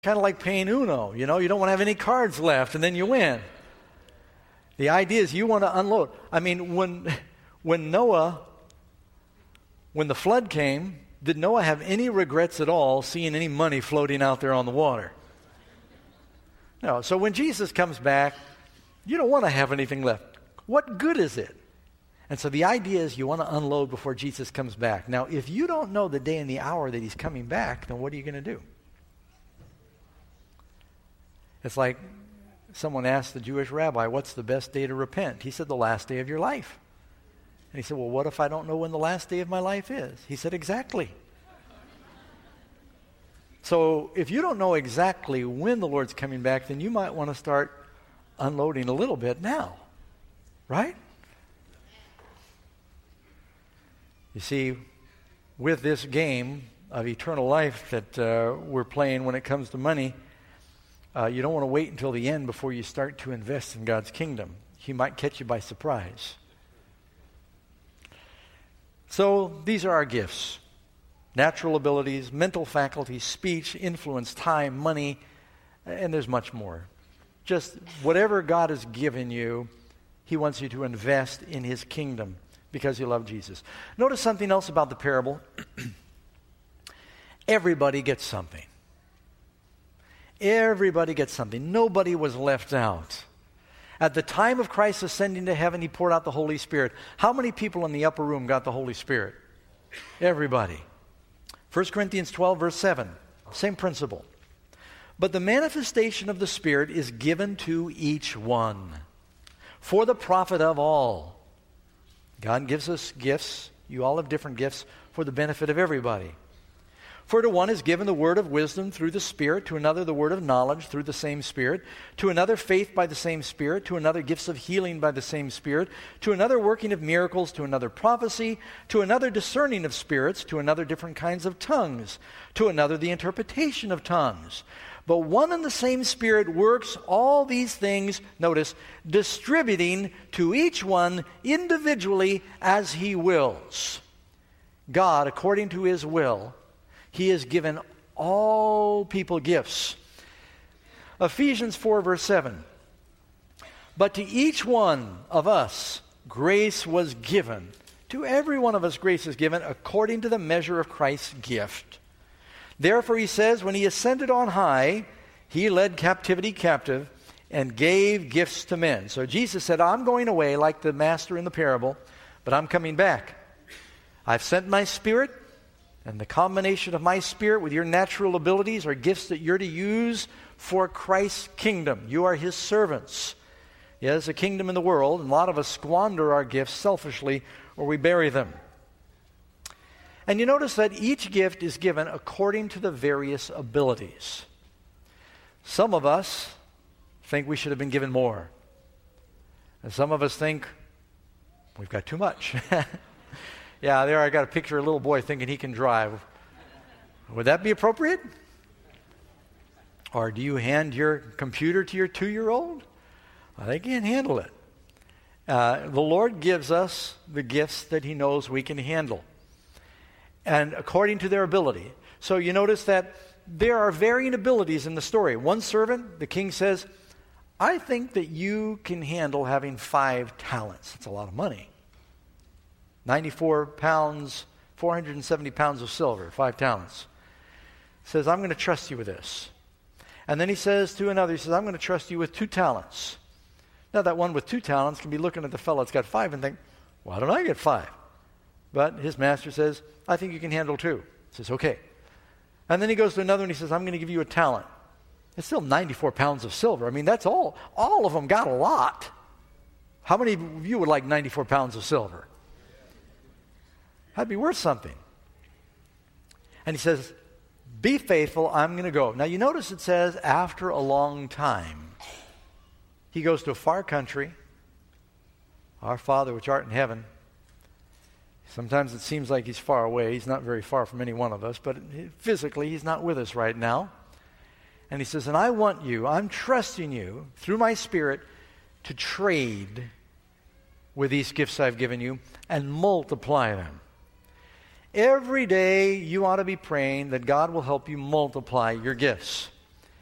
kind of like playing Uno. You don't want to have any cards left, and then you win. The idea is you want to unload. I mean, when the flood came, did Noah have any regrets at all seeing any money floating out there on the water? No. So when Jesus comes back, you don't want to have anything left. What good is it? And so the idea is you want to unload before Jesus comes back. Now, if you don't know the day and the hour that he's coming back, then what are you going to do? It's like someone asked the Jewish rabbi, what's the best day to repent? He said, the last day of your life. And he said, well, what if I don't know when the last day of my life is? He said, exactly. So if you don't know exactly when the Lord's coming back, then you might want to start unloading a little bit now. Right? You see, with this game of eternal life that we're playing when it comes to money, you don't want to wait until the end before you start to invest in God's kingdom. He might catch you by surprise. So these are our gifts. Natural abilities, mental faculties, speech, influence, time, money, and there's much more. Just whatever God has given you, he wants you to invest in his kingdom because you love Jesus. Notice something else about the parable. Everybody gets something. Everybody gets something. Nobody was left out. At the time of Christ ascending to heaven, he poured out the Holy Spirit. How many people in the upper room got the Holy Spirit? Everybody. 1 Corinthians 12, verse 7. Same principle. But the manifestation of the Spirit is given to each one for the profit of all. God gives us gifts. You all have different gifts for the benefit of everybody. For to one is given the word of wisdom through the Spirit, to another the word of knowledge through the same Spirit, to another faith by the same Spirit, to another gifts of healing by the same Spirit, to another working of miracles, to another prophecy, to another discerning of spirits, to another different kinds of tongues, to another the interpretation of tongues. But one and the same Spirit works all these things, notice, distributing to each one individually as he wills. God, according to his will, he has given all people gifts. Ephesians 4, verse 7. But to each one of us grace was given. To every one of us grace is given according to the measure of Christ's gift. Therefore, he says, when he ascended on high, he led captivity captive and gave gifts to men. So Jesus said, I'm going away like the master in the parable, but I'm coming back. I've sent my Spirit, and the combination of my Spirit with your natural abilities are gifts that you're to use for Christ's kingdom. You are his servants. He has a kingdom in the world, and a lot of us squander our gifts selfishly, or we bury them. And you notice that each gift is given according to the various abilities. Some of us think we should have been given more. And some of us think we've got too much. Yeah, there I got a picture of a little boy thinking he can drive. Would that be appropriate? Or do you hand your computer to your 2-year-old? They can't handle it. The Lord gives us the gifts that he knows we can handle, and according to their ability. So you notice that there are varying abilities in the story. One servant, the king says, I think that you can handle having 5 talents. That's a lot of money. 94 pounds, 470 pounds of silver, 5 talents. He says, I'm going to trust you with this. And then he says to another, he says, I'm going to trust you with 2 talents. Now that one with 2 talents can be looking at the fellow that's got 5 and think, why don't I get 5? But his master says, I think you can handle 2. He says, okay. And then he goes to another and he says, I'm going to give you a talent. It's still 94 pounds of silver. I mean, that's all. All of them got a lot. How many of you would like 94 pounds of silver? That'd be worth something. And he says, be faithful, I'm going to go. Now you notice it says, after a long time. He goes to a far country. Our Father which art in heaven. Sometimes it seems like he's far away. He's not very far from any one of us, but physically he's not with us right now. And he says, and I want you, I'm trusting you through my Spirit to trade with these gifts I've given you and multiply them. Every day you ought to be praying that God will help you multiply your gifts.